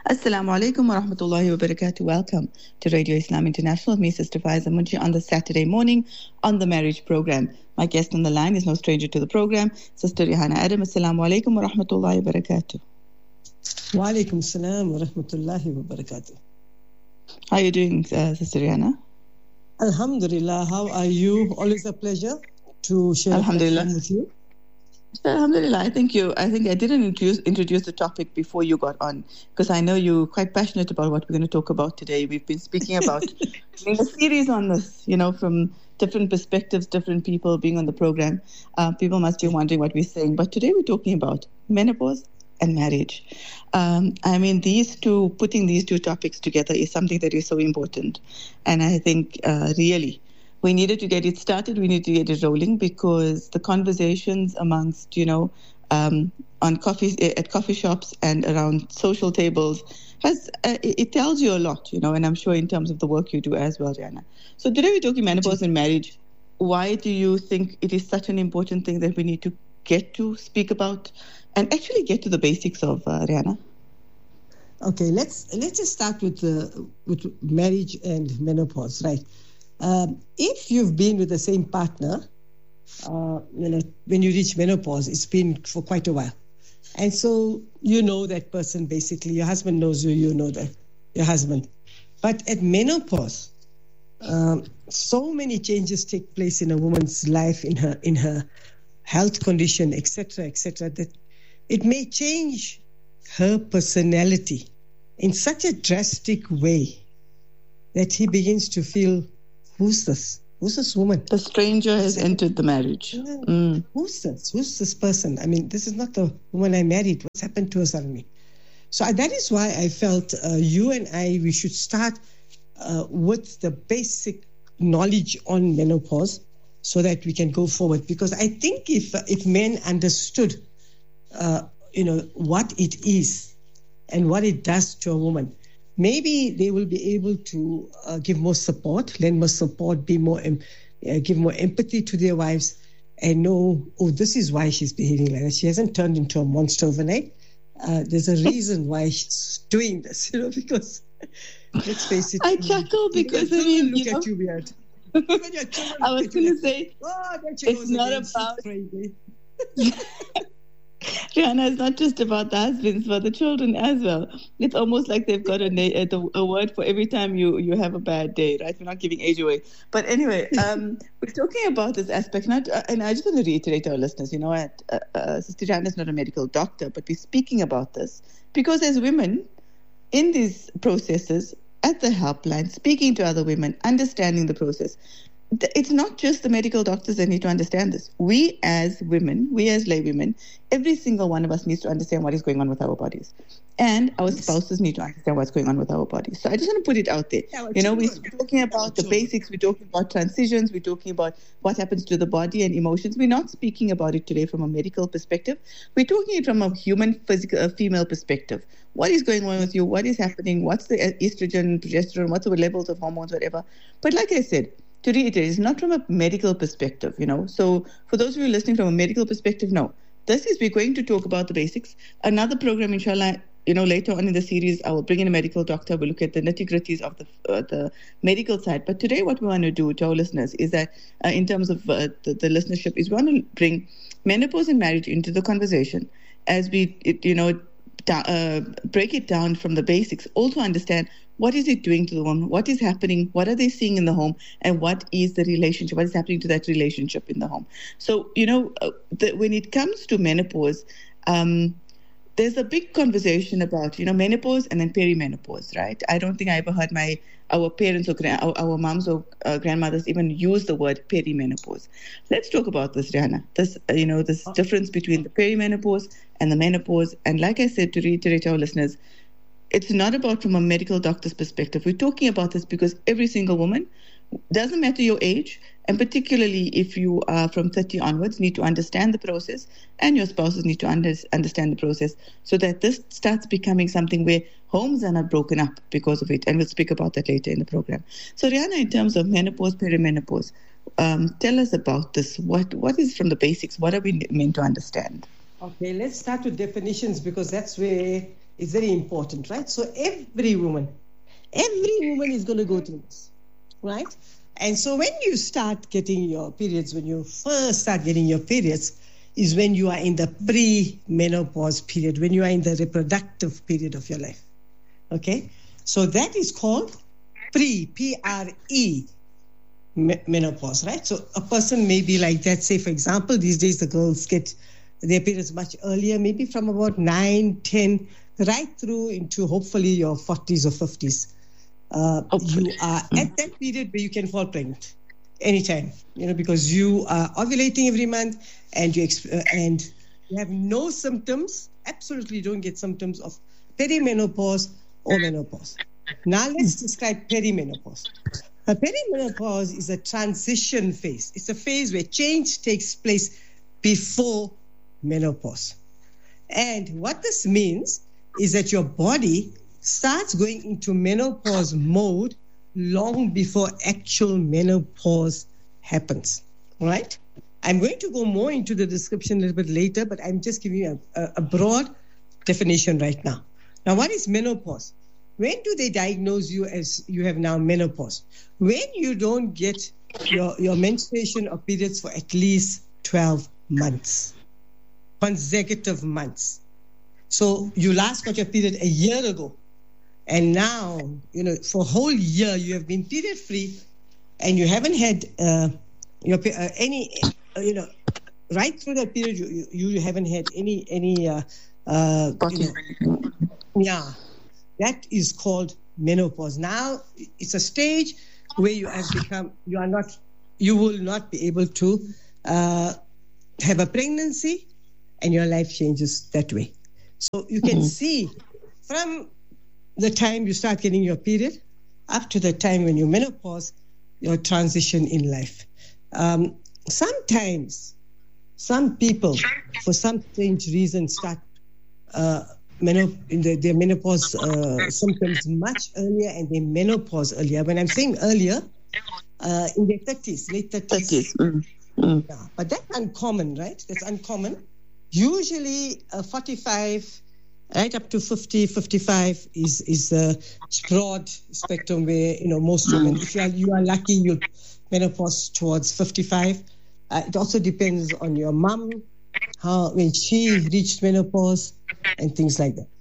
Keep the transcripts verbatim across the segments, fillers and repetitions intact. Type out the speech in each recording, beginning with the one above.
Assalamu alaikum wa rahmatullahi wa barakatuh. Welcome to Radio Islam International. Me, Sister Faiza Munji, on the Saturday morning on the marriage program. My guest on the line is no stranger to the program, Sister Rihanna Adam. Assalamu alaikum wa rahmatullahi wa barakatuh. Wa alaikum salam wa rahmatullahi wa barakatuh. How are you doing, uh, Sister Rihanna? Alhamdulillah. How are you? Always a pleasure to share Alhamdulillah. with you. Alhamdulillah. I think you. I think I didn't introduce introduce the topic before you got on because I know you're quite passionate about what we're going to talk about today. We've been speaking about doing a series on this, you know, from different perspectives, different people being on the program. Uh, people must be wondering what we're saying, but today we're talking about menopause and marriage. Um, I mean, these two, putting these two topics together is something that is so important, and I think uh, really. We needed to get it started. We needed to get it rolling because the conversations amongst, you know, um, on coffee at coffee shops and around social tables has uh, it it tells you a lot, you know. And I'm sure in terms of the work you do as well, Rihanna. So today we're talking menopause and marriage. Why do you think it is such an important thing that we need to get to speak about and actually get to the basics of, uh, Rihanna? Okay, let's let's just start with uh, with marriage and menopause, right? Um, if you've been with the same partner, uh, you know, when you reach menopause, it's been for quite a while. And so you know that person basically, your husband knows you, you know that, your husband. But at menopause, um, so many changes take place in a woman's life, in her in her health condition, et cetera, et cetera, that it may change her personality in such a drastic way that he begins to feel, who's this? Who's this woman? The stranger has entered the marriage. Mm. Who's this? Who's this person? I mean, this is not the woman I married. What's happened to her suddenly? So that is why I felt uh, you and I, we should start uh, with the basic knowledge on menopause so that we can go forward. Because I think if uh, if men understood, uh, you know, what it is and what it does to a woman, maybe they will be able to uh, give more support, lend more support, be more, um, uh, give more empathy to their wives, and know, oh, this is why she's behaving like that. She hasn't turned into a monster overnight. Uh, there's a reason why she's doing this, you know, because let's face it. I chuckle because I mean, look you know, at you weird. I was going to say, oh, it's not again. about. Rihanna, it's not just about the husbands, but the children as well. It's almost like they've got a, na- a word for every time you, you have a bad day, right? We're not giving age away. But anyway, um, we're talking about this aspect, not, uh, and I just want to reiterate to our listeners, you know, at, uh, uh, Sister Rihanna is not a medical doctor, but we're speaking about this because as women in these processes, at the helpline, speaking to other women, understanding the process, it's not just the medical doctors that need to understand this. We as women, we as lay women, every single one of us needs to understand what is going on with our bodies. And our spouses need to understand what's going on with our bodies. So I just want to put it out there. Yeah, you know, we're talking about the basics, we're talking about transitions, we're talking about what happens to the body and emotions. We're not speaking about it today from a medical perspective. We're talking it from a human, physical, a female perspective. What is going on with you? What is happening? What's the estrogen, progesterone? What's the levels of hormones, whatever? But like I said, to reiterate, it's not from a medical perspective, you know. So for those of you listening from a medical perspective, no. This is, we're going to talk about the basics. Another program, inshallah, you know, later on in the series, I will bring in a medical doctor. We'll look at the nitty-gritties of the uh, the medical side. But today what we want to do to our listeners is that uh, in terms of uh, the, the listenership, is we want to bring menopause and marriage into the conversation as we, it, you know, uh, break it down from the basics. Also understand what is it doing to the woman? What is happening? What are they seeing in the home? And what is the relationship? What is happening to that relationship in the home? So, you know, uh, the, when it comes to menopause, um, there's a big conversation about, you know, menopause and then perimenopause, right? I don't think I ever heard my our parents or gra- our, our moms or uh, grandmothers even use the word perimenopause. Let's talk about this, Rihanna. This, uh, you know, this difference between the perimenopause and the menopause. And like I said, to reiterate to our listeners, it's not about from a medical doctor's perspective. We're talking about this because every single woman, doesn't matter your age, and particularly if you are from thirty onwards, need to understand the process, and your spouses need to under, understand the process so that this starts becoming something where homes are not broken up because of it. And we'll speak about that later in the program. So Rihanna, in terms of menopause, perimenopause, um, tell us about this. What What is from the basics? What are we meant to understand? Okay, let's start with definitions because that's where It's very important, right? So every woman, every woman is going to go through this, right? And so when you start getting your periods, when you first start getting your periods, is when you are in the pre-menopause period, when you are in the reproductive period of your life, okay? So that is called pre, P R E, menopause, right? So a person may be like that. Say, for example, these days the girls get their periods much earlier, maybe from about nine, ten, right through into hopefully your forties or fifties. Uh, you are at that period where you can fall pregnant anytime, you know, because you are ovulating every month and you exp- uh, and you have no symptoms, absolutely don't get symptoms of perimenopause or menopause. Now let's describe perimenopause. A perimenopause is a transition phase. It's a phase where change takes place before menopause. And what this means is that your body starts going into menopause mode long before actual menopause happens, right? I'm going to go more into the description a little bit later, but I'm just giving you a, a broad definition right now. Now, what is menopause? When do they diagnose you as you have now menopause? When you don't get your, your menstruation or periods for at least twelve months, consecutive months. So you last got your period a year ago, and now, you know, for a whole year you have been period free, and you haven't had uh, your uh, any, uh, you know, right through that period you you, you haven't had any any, uh, uh, you know, yeah. That is called menopause. Now it's a stage where you have become, you are not, you will not be able to uh, have a pregnancy, and your life changes that way. So you can mm-hmm. see from the time you start getting your period up to the time when you menopause, your transition in life. Um, sometimes some people, for some strange reason, start uh, Menop- in the, their menopause uh, symptoms much earlier, and they menopause earlier. When I'm saying earlier, uh, in their thirties, late thirties. thirties. Mm. Mm. Yeah, but that's uncommon, right? That's uncommon. Usually uh, forty-five, right up to fifty, fifty-five is is a broad spectrum where, you know, most women, if you are, you are lucky, you'll menopause towards fifty-five. Uh, it also depends on your mom, how when she reached menopause, and things like that.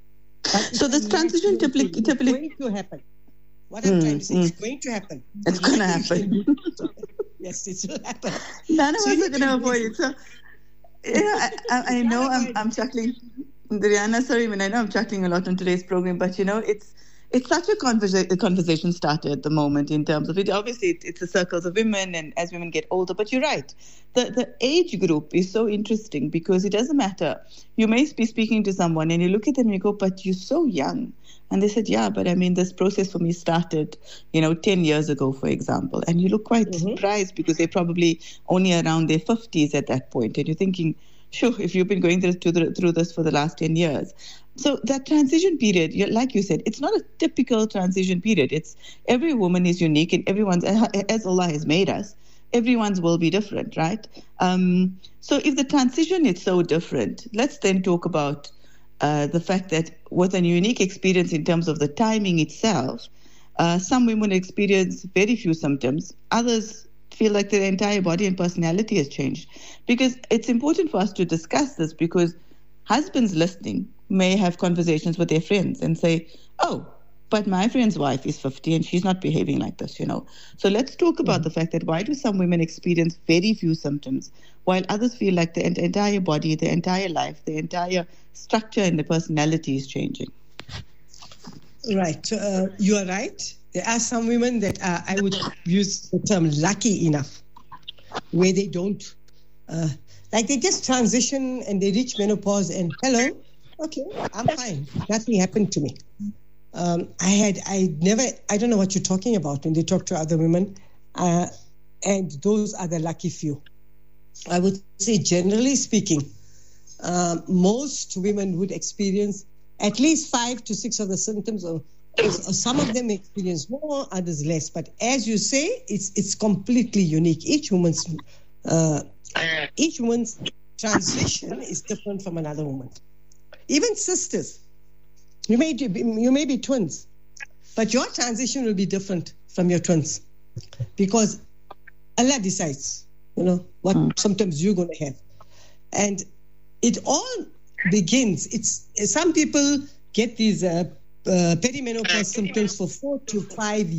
But so this transition typically, typically going to happen. What I'm mm, trying to say, mm. it's going to happen. It's going to happen. Yes, it will happen. None of so us are going to avoid it. So, you know, I, I, I know I'm, I'm chuckling. Rihanna, sorry, I mean, I know I'm chuckling a lot on today's program, but, you know, it's it's such a, conversa- a conversation starter at the moment in terms of it. Obviously, it, it's the circles of women, and as women get older, but you're right. The the age group is so interesting because it doesn't matter. You may be speaking to someone and you look at them and you go, but you're so young. And they said, yeah, but I mean, this process for me started, you know, ten years ago, for example. And you look quite mm-hmm. surprised because they're probably only around their fifties at that point. And you're thinking, sure, if you've been going through, through, through this for the last ten years. So that transition period, like you said, it's not a typical transition period. It's every woman is unique, and everyone's, as Allah has made us, everyone's will be different, right? Um, so if the transition is so different, let's then talk about uh, the fact that with a unique experience in terms of the timing itself, uh, some women experience very few symptoms. Others feel like their entire body and personality has changed. Because it's important for us to discuss this, because husbands listening may have conversations with their friends and say, oh, but my friend's wife is fifty and she's not behaving like this, you know. So let's talk about mm-hmm. the fact that why do some women experience very few symptoms while others feel like the entire body, the entire life, the entire structure and the personality is changing? Right. Uh, you are right. There are some women that are, I would use the term lucky enough, where they don't, uh, like they just transition and they reach menopause and hello, okay, I'm fine. Nothing happened to me. Um, I had, I never, I don't know what you're talking about when they talk to other women. Uh, and those are the lucky few. I would say, generally speaking, uh, most women would experience at least five to six of the symptoms, or, or some of them experience more, others less. But as you say, it's it's completely unique. Each woman's uh, each woman's transition is different from another woman. Even sisters, You may be, you may be twins, but your transition will be different from your twins because Allah decides, you know, what mm. symptoms you're going to have. And it all begins, it's some people get these uh, uh, perimenopause symptoms for four to five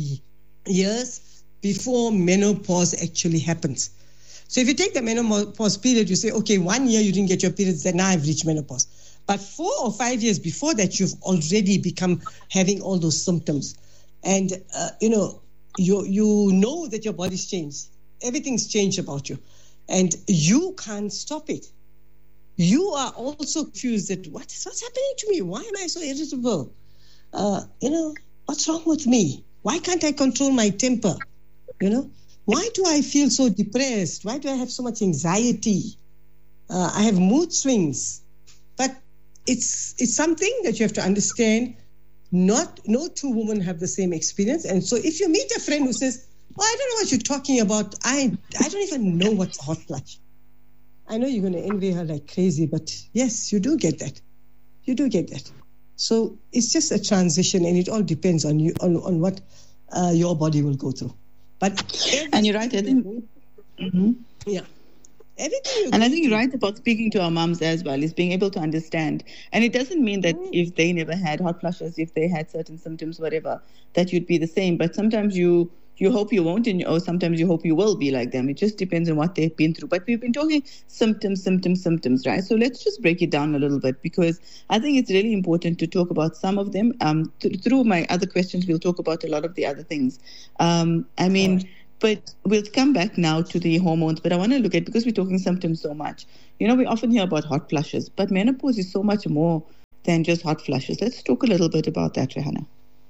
years before menopause actually happens. So if you take the menopause period, you say, okay, one year you didn't get your periods, then now I've reached menopause. But four or five years before that, you've already become having all those symptoms. And, uh, you know, you you know that your body's changed. Everything's changed about you. And you can't stop it. You are also confused that what is, what's happening to me? Why am I so irritable? Uh, you know, what's wrong with me? Why can't I control my temper? You know, why do I feel so depressed? Why do I have so much anxiety? Uh, I have mood swings. But it's it's something that you have to understand. Not no two women have the same experience. And so if you meet a friend who says, oh, I don't know what you're talking about. I, I don't even know what's a hot flush. I know you're going to envy her like crazy, but yes, you do get that. You do get that. So it's just a transition, and it all depends on you, on, on what uh, your body will go through. But and you're right, I think. Mm-hmm. Yeah. Everything and I think you're right about speaking to our moms as well, is being able to understand. And it doesn't mean that mm. if they never had hot flushes, if they had certain symptoms, whatever, that you'd be the same. But sometimes you you hope you won't, and, or sometimes you hope you will be like them. It just depends on what they've been through. But we've been talking symptoms, symptoms, symptoms, right? So let's just break it down a little bit, because I think it's really important to talk about some of them. Um, th- through my other questions, we'll talk about a lot of the other things. Um, I mean... Right. But we'll come back now to the hormones. But I want to look at, because we're talking symptoms so much, you know, we often hear about hot flushes, but menopause is so much more than just hot flushes. Let's talk a little bit about that, Rihanna.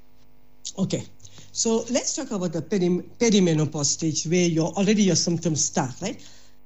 Okay. So let's talk about the peri- perimenopause stage, where you're already your symptoms start, right?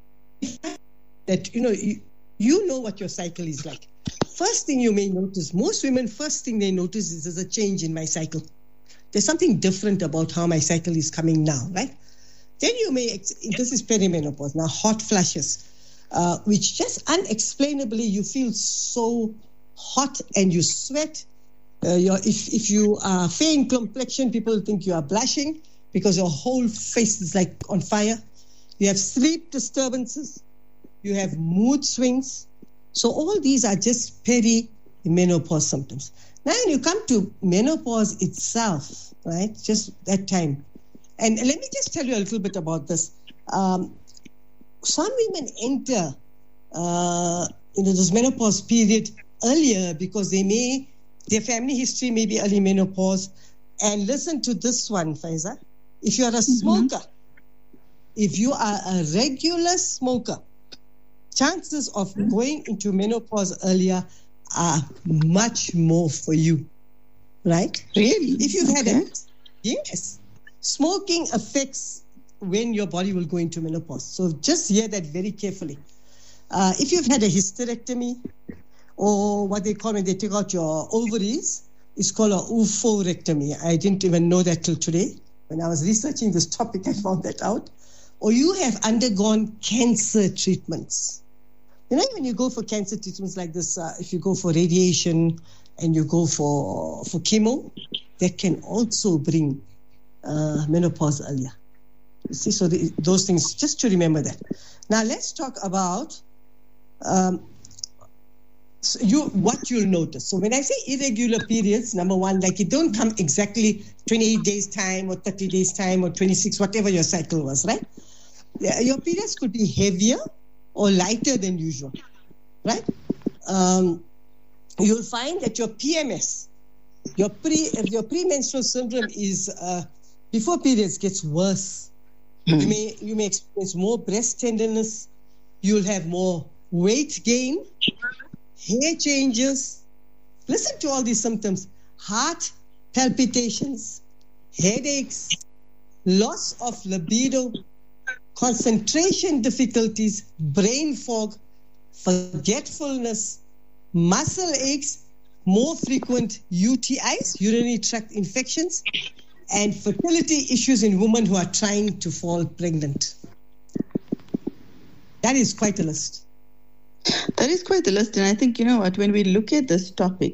That, you know, you, you know what your cycle is like. First thing you may notice, most women, first thing they notice is there's a change in my cycle. There's something different about how my cycle is coming now, right? Then you may, this is perimenopause, now hot flushes, uh, which just unexplainably you feel so hot and you sweat. Uh, you're, if, if you are fair in complexion, people think you are blushing because your whole face is like on fire. You have sleep disturbances. You have mood swings. So all these are just perimenopause symptoms. Now when you come to menopause itself, right, just that time, and let me just tell you a little bit about this. Um, some women enter uh, you know, this menopause period earlier because they may, their family history may be early menopause. And listen to this one, Faiza. If you are a smoker, mm-hmm. if you are a regular smoker, chances of mm-hmm. going into menopause earlier are much more for you, right? Really? If you've had it, yes. Smoking affects when your body will go into menopause. So just hear that very carefully. Uh, if you've had a hysterectomy, or what they call when they take out your ovaries, it's called a oophorectomy. I didn't even know that till today. When I was researching this topic, I found that out. Or you have undergone cancer treatments. You know, when you go for cancer treatments like this, uh, if you go for radiation and you go for, for chemo, that can also bring uh, menopause earlier. You see, so the, those things, just to remember that. Now, let's talk about um, so you what you'll notice. So when I say irregular periods, number one, like it don't come exactly twenty-eight days time or thirty days time or twenty-six, whatever your cycle was, right? Your periods could be heavier or lighter than usual, right? Um, you'll find that your P M S, your pre your premenstrual syndrome is uh, before periods gets worse. Mm. You may you may experience more breast tenderness. You'll have more weight gain, hair changes. Listen to all these symptoms: heart palpitations, headaches, loss of libido, concentration difficulties, brain fog, forgetfulness, muscle aches, more frequent U T Is, urinary tract infections, and fertility issues in women who are trying to fall pregnant. That is quite a list. That is quite a list. And I think, you know what, when we look at this topic,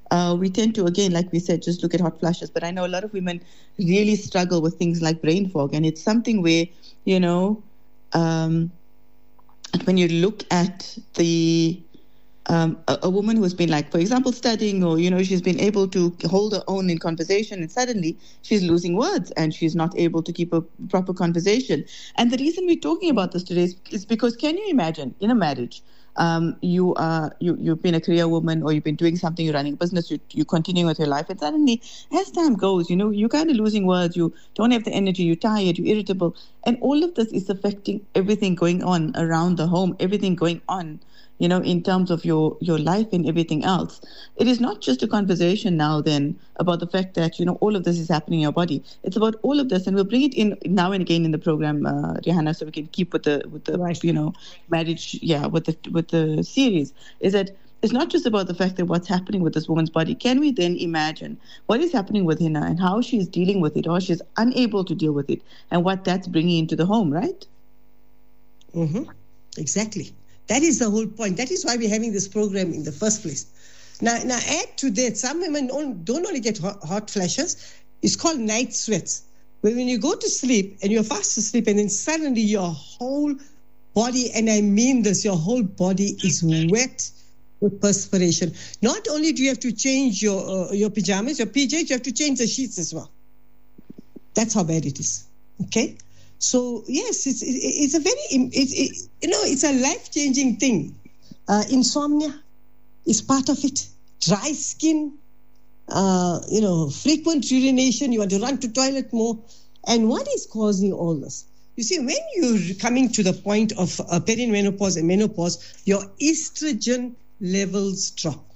uh, we tend to, again, like we said, just look at hot flashes. But I know a lot of women really struggle with things like brain fog. And it's something where, you know, um, when you look at the um, a, a woman who's been, like, for example, studying, or, you know, she's been able to hold her own in conversation, and suddenly she's losing words and she's not able to keep a proper conversation. And the reason we're talking about this today is, is because, can you imagine in a marriage, um, you are you you've been a career woman, or you've been doing something, you're running a business, you you continuing with your life, and suddenly, as time goes, you know, you're kind of losing words, you don't have the energy, you're tired, you're irritable, and all of this is affecting everything going on around the home, everything going on, you know, in terms of your, your life and everything else. It is not just a conversation now then about the fact that, you know, all of this is happening in your body. It's about all of this, and we'll bring it in now and again in the program, uh, Rihanna, so we can keep with the, with the right. you know, marriage, yeah, with the, with the series, is that it's not just about the fact that what's happening with this woman's body. Can we then imagine what is happening with Hina and how she's dealing with it, or she's unable to deal with it, and what that's bringing into the home, right? Mm-hmm. Exactly. That is the whole point. That is why we're having this program in the first place. Now, now add to that, some women don't, don't only get hot, hot flashes. It's called night sweats. Where when you go to sleep and you're fast asleep, and then suddenly your whole body, and I mean this, your whole body is wet with perspiration. Not only do you have to change your uh, your pajamas, your P Js, you have to change the sheets as well. That's how bad it is. Okay? So yes, it's it's a very it's it, you know it's a life-changing thing. Uh, insomnia is part of it. Dry skin, uh, you know, frequent urination. You want to run to toilet more. And what is causing all this? You see, when you're coming to the point of uh, perimenopause and menopause, your estrogen levels drop.